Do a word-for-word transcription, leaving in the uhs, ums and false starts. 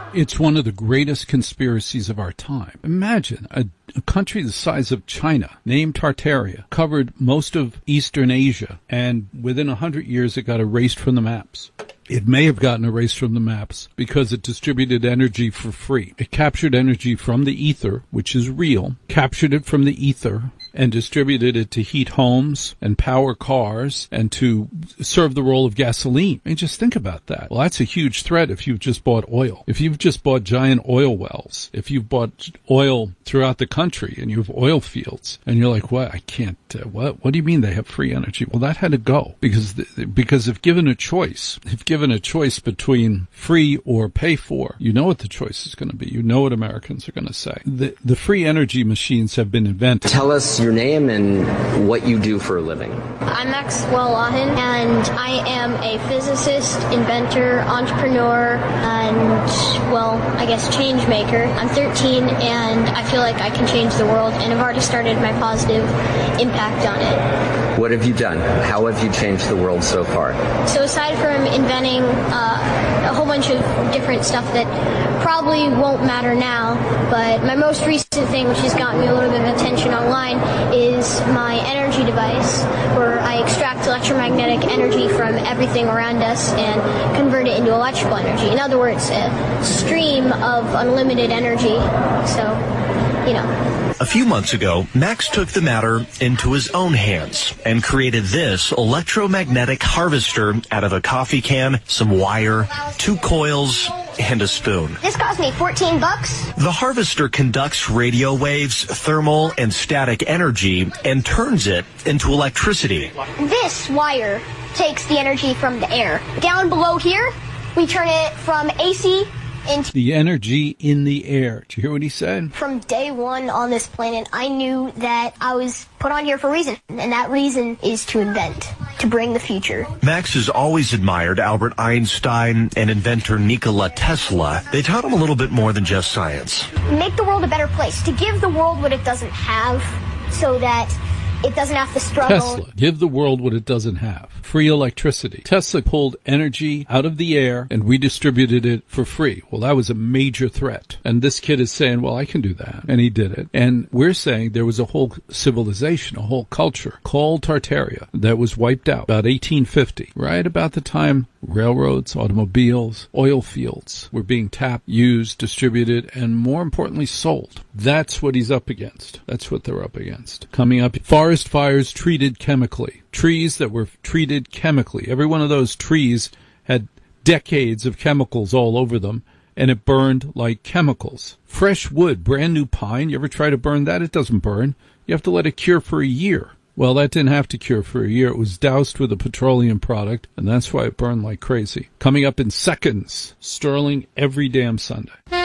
It's one of the greatest conspiracies of our time. Imagine a, a country the size of China, named Tartaria, covered most of Eastern Asia, and within a hundred years it got erased from the maps. It may have gotten erased from the maps because it distributed energy for free. It captured energy from the ether, which is real, captured it from the ether, and distributed it to heat homes and power cars and to serve the role of gasoline. I mean, just think about that. Well, that's a huge threat if you've just bought oil. If you've just bought giant oil wells, if you've bought oil throughout the country and you have oil fields, and you're like, what, I can't, uh, what, what do you mean they have free energy? Well, that had to go because, the, because if given a choice, if given a choice between free or pay for, you know what the choice is going to be. You know what Americans are going to say. The, the free energy machines have been invented. Tell us your name and what you do for a living. I'm Maxwell Lahin, and I am a physicist, inventor, entrepreneur, and, well, I guess change maker. I'm thirteen, and I feel like I can change the world, and I've already started my positive impact on it. What have you done? How have you changed the world so far? So aside from inventing uh, a whole bunch of different stuff that probably won't matter now, but my most recent thing, which has gotten me a little bit of attention online, is my energy device, where I extract electromagnetic energy from everything around us and convert it into electrical energy. In other words, a stream of unlimited energy. So, you know. A few months ago, Max took the matter into his own hands and created this electromagnetic harvester out of a coffee can, some wire, two coils, and a spoon. This cost me fourteen bucks. The harvester conducts radio waves, thermal and static energy, and turns it into electricity. This wire takes the energy from the air. Down below here, we turn it from A C into the energy in the air. Did you hear what he said? From day one on this planet, I knew that I was put on here for a reason, and that reason is to invent, to bring the future. Max has always admired Albert Einstein and inventor Nikola Tesla. They taught him a little bit more than just science. Make the world a better place, to give the world what it doesn't have, so that it doesn't have to struggle. Tesla, give the world what it doesn't have. Free electricity. Tesla pulled energy out of the air and we distributed it for free. Well, that was a major threat. And this kid is saying, well, I can do that. And he did it. And we're saying there was a whole civilization, a whole culture called Tartaria that was wiped out about eighteen fifty, right about the time railroads, automobiles, oil fields were being tapped, used, distributed, and more importantly, sold. That's what he's up against. That's what they're up against. Coming up, forest fires treated chemically. Trees that were treated chemically. Every one of those trees had decades of chemicals all over them, and it burned like chemicals. Fresh wood, brand new pine, you ever try to burn that? It doesn't burn. You have to let it cure for a year. Well, that didn't have to cure for a year. It was doused with a petroleum product, and that's why it burned like crazy. Coming up in seconds, Sterling every damn Sunday.